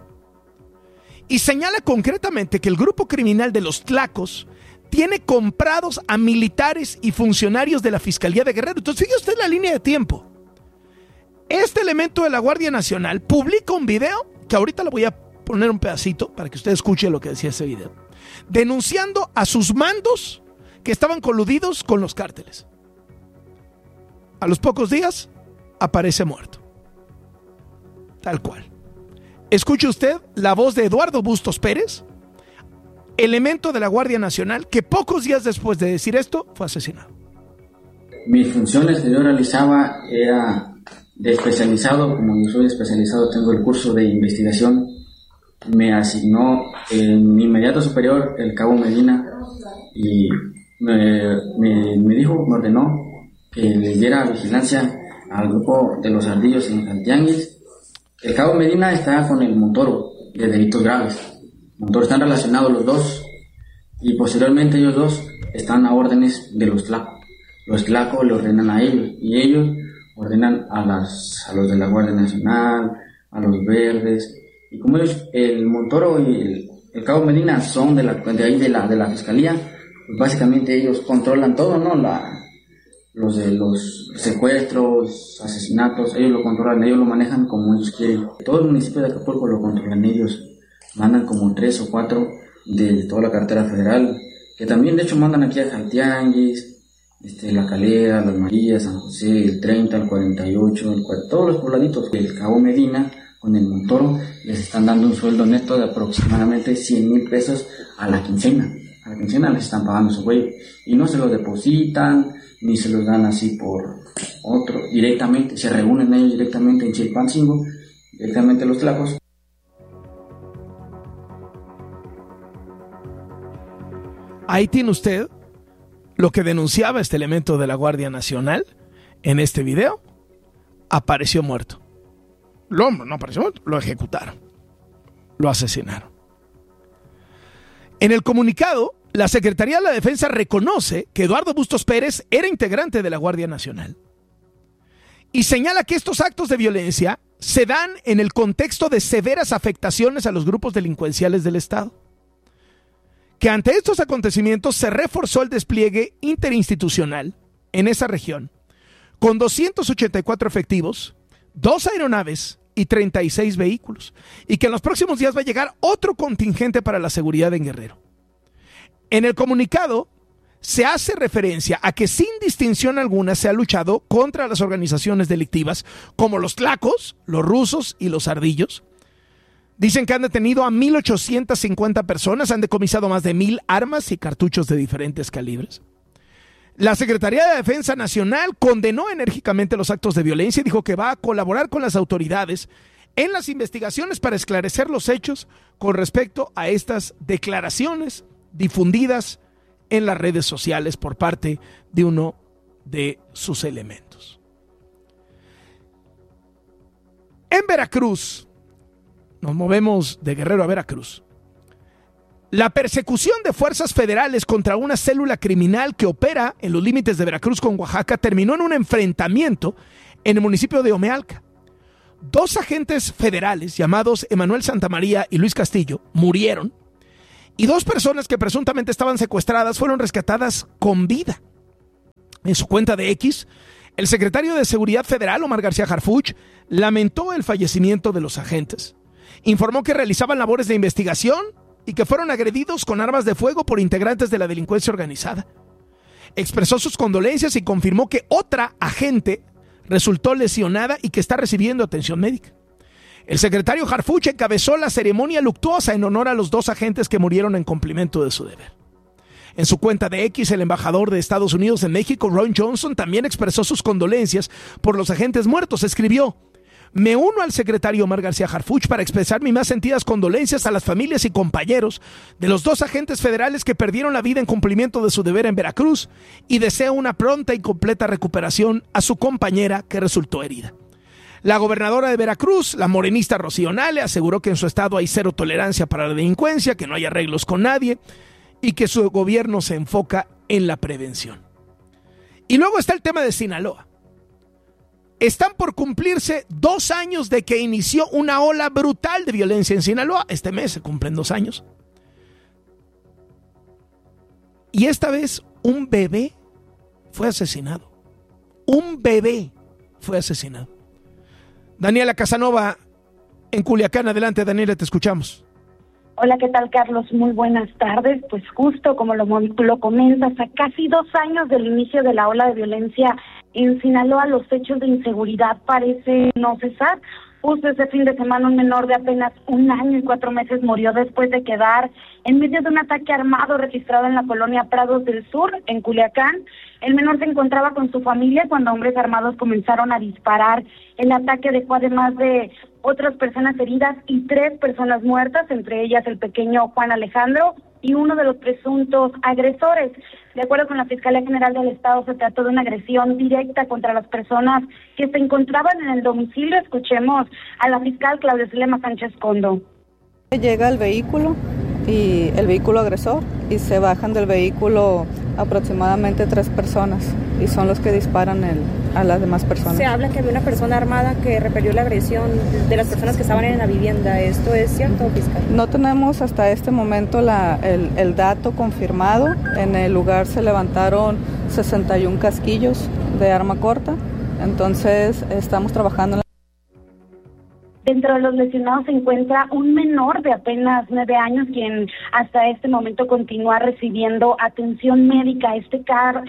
Y señala concretamente que el grupo criminal de los Tlacos tiene comprados a militares y funcionarios de la Fiscalía de Guerrero. Entonces, fíjese usted la línea de tiempo. Este elemento de la Guardia Nacional publica un video, que ahorita le voy a poner un pedacito para que usted escuche lo que decía ese video, denunciando a sus mandos que estaban coludidos con los cárteles. A los pocos días, aparece muerto. Tal cual. Escuche usted la voz de Eduardo Bustos Pérez, elemento de la Guardia Nacional, que pocos días después de decir esto, fue asesinado. Mis funciones que yo realizaba era de especializado. Como yo soy especializado, tengo el curso de investigación. Me asignó mi inmediato superior, el cabo Medina, y me dijo, me ordenó que le diera vigilancia al grupo de los ardillos en Santianguis. El cabo Medina está con el Montoro de delitos graves. Montoro están relacionados los dos, y posteriormente ellos dos están a órdenes de los Tlacos. Los Tlacos le ordenan a ellos, y ellos ordenan a los de la Guardia Nacional, a los verdes. Y como ellos, el Montoro y el cabo Medina son de la Fiscalía, pues básicamente ellos controlan todo, ¿no? Los de los secuestros, asesinatos, ellos lo controlan, ellos lo manejan como ellos quieren. Todo el municipio de Acapulco lo controlan ellos. Mandan como 3 o 4 de toda la cartera federal, que también de hecho mandan aquí a Jaltianguis, La Calera, Las Marías, San José, el 30, el 48, todos los pobladitos. El cabo Medina con el Montoro les están dando un sueldo neto de aproximadamente 100,000 pesos a la quincena. A la quincena les están pagando su güey, y no se lo depositan ni se los dan así por otro, directamente, se reúnen ellos directamente en Chilpancingo, directamente los Tlacos. Ahí tiene usted lo que denunciaba este elemento de la Guardia Nacional en este video. Apareció muerto. No apareció muerto, lo ejecutaron, lo asesinaron. En el comunicado, la Secretaría de la Defensa reconoce que Eduardo Bustos Pérez era integrante de la Guardia Nacional y señala que estos actos de violencia se dan en el contexto de severas afectaciones a los grupos delincuenciales del Estado. Que ante estos acontecimientos se reforzó el despliegue interinstitucional en esa región con 284 efectivos, 2 aeronaves y 36 vehículos, y que en los próximos días va a llegar otro contingente para la seguridad en Guerrero. En el comunicado se hace referencia a que sin distinción alguna se ha luchado contra las organizaciones delictivas como los Tlacos, los rusos y los ardillos. Dicen que han detenido a 1,850 personas, han decomisado más de 1,000 armas y cartuchos de diferentes calibres. La Secretaría de Defensa Nacional condenó enérgicamente los actos de violencia y dijo que va a colaborar con las autoridades en las investigaciones para esclarecer los hechos con respecto a estas declaraciones difundidas en las redes sociales por parte de uno de sus elementos. En Veracruz, nos movemos de Guerrero a Veracruz. La persecución de fuerzas federales contra una célula criminal que opera en los límites de Veracruz con Oaxaca terminó en un enfrentamiento en el municipio de Omealca. 2 agentes federales llamados Emanuel Santamaría y Luis Castillo murieron y 2 personas que presuntamente estaban secuestradas fueron rescatadas con vida. En su cuenta de X, el secretario de Seguridad Federal, Omar García Harfuch, lamentó el fallecimiento de los agentes. Informó que realizaban labores de investigación y que fueron agredidos con armas de fuego por integrantes de la delincuencia organizada. Expresó sus condolencias y confirmó que otra agente resultó lesionada y que está recibiendo atención médica. El secretario Harfuch encabezó la ceremonia luctuosa en honor a los 2 agentes que murieron en cumplimiento de su deber. En su cuenta de X, el embajador de Estados Unidos en México, Ron Johnson, también expresó sus condolencias por los agentes muertos. Escribió: me uno al secretario Omar García Harfuch para expresar mis más sentidas condolencias a las familias y compañeros de los 2 agentes federales que perdieron la vida en cumplimiento de su deber en Veracruz y deseo una pronta y completa recuperación a su compañera que resultó herida. La gobernadora de Veracruz, la morenista Rocío Nale, aseguró que en su estado hay 0 tolerancia para la delincuencia, que no hay arreglos con nadie y que su gobierno se enfoca en la prevención. Y luego está el tema de Sinaloa. Están por cumplirse 2 años de que inició una ola brutal de violencia en Sinaloa. Este mes se cumplen 2 años. Y esta vez un bebé fue asesinado. Un bebé fue asesinado. Daniela Casanova, en Culiacán. Adelante, Daniela, te escuchamos. Hola, ¿qué tal, Carlos? Muy buenas tardes. Pues justo como lo comentas, a casi 2 años del inicio de la ola de violencia en Sinaloa, los hechos de inseguridad parecen no cesar. Justo ese fin de semana, un menor de apenas 1 año y 4 meses murió después de quedar en medio de un ataque armado registrado en la colonia Prados del Sur, en Culiacán. El menor se encontraba con su familia cuando hombres armados comenzaron a disparar. El ataque dejó además de otras personas heridas y 3 personas muertas, entre ellas el pequeño Juan Alejandro y uno de los presuntos agresores. De acuerdo con la Fiscalía General del Estado, se trató de una agresión directa contra las personas que se encontraban en el domicilio. Escuchemos a la fiscal Claudia Zulema Sánchez Condo. Llega el vehículo y el vehículo agresor y se bajan del vehículo aproximadamente 3 personas y son los que disparan a las demás personas. Se habla que había una persona armada que repelió la agresión de las personas que estaban en la vivienda. ¿Esto es cierto, fiscal? No tenemos hasta este momento el dato confirmado. En el lugar se levantaron 61 casquillos de arma corta, entonces estamos trabajando en Dentro de los lesionados se encuentra un menor de apenas 9 años, quien hasta este momento continúa recibiendo atención médica. Este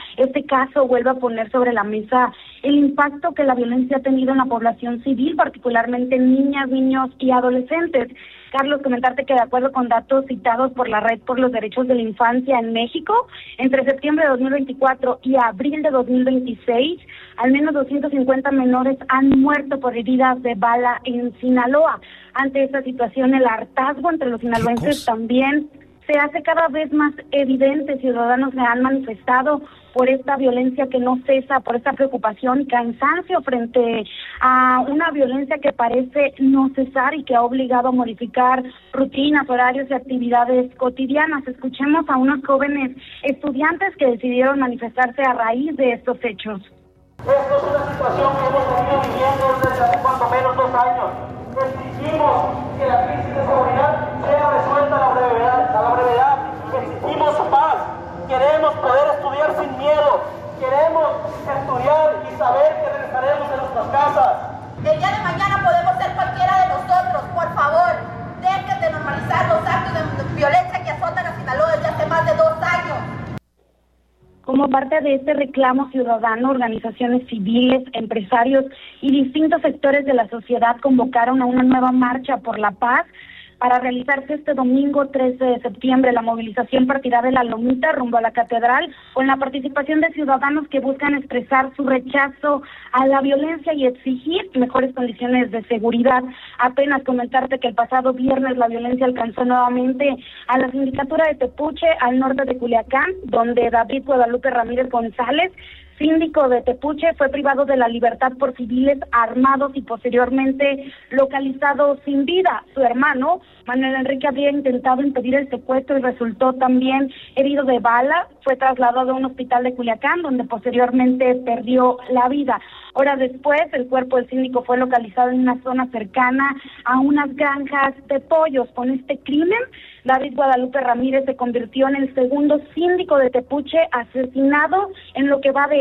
caso vuelve a poner sobre la mesa el impacto que la violencia ha tenido en la población civil, particularmente en niñas, niños y adolescentes. Carlos, comentarte que de acuerdo con datos citados por la Red por los Derechos de la Infancia en México, entre septiembre de 2024 y abril de 2026, al menos 250 menores han muerto por heridas de bala en Sinaloa. Ante esta situación, el hartazgo entre los sinaloenses también se hace cada vez más evidente. Ciudadanos se han manifestado por esta violencia que no cesa, por esta preocupación y cansancio frente a una violencia que parece no cesar y que ha obligado a modificar rutinas, horarios y actividades cotidianas. Escuchemos a unos jóvenes estudiantes que decidieron manifestarse a raíz de estos hechos. Esto es una situación que hemos venido viviendo desde hace cuando menos 2 años. Exigimos que la crisis de seguridad sea resuelta a la brevedad. Exigimos paz. Queremos poder estudiar sin miedo. Queremos estudiar y saber que regresaremos a nuestras casas. El día de mañana podemos ser cualquiera de nosotros. Por favor, dejen de normalizar los actos de violencia que azotan a Sinaloa desde hace más de 2 años. Como parte de este reclamo ciudadano, organizaciones civiles, empresarios y distintos sectores de la sociedad convocaron a una nueva marcha por la paz. para realizarse este domingo 13 de septiembre. La movilización partirá de La Lomita rumbo a la Catedral, con la participación de ciudadanos que buscan expresar su rechazo a la violencia y exigir mejores condiciones de seguridad. Apenas comentarte que el pasado viernes la violencia alcanzó nuevamente a la sindicatura de Tepuche, al norte de Culiacán, donde David Guadalupe Ramírez González, síndico de Tepuche, fue privado de la libertad por civiles armados y posteriormente localizado sin vida. Su hermano, Manuel Enrique, había intentado impedir el secuestro y resultó también herido de bala. Fue trasladado a un hospital de Culiacán, donde posteriormente perdió la vida. Horas después, el cuerpo del síndico fue localizado en una zona cercana a unas granjas de pollos. Con este crimen, David Guadalupe Ramírez se convirtió en el segundo síndico de Tepuche asesinado en lo que va de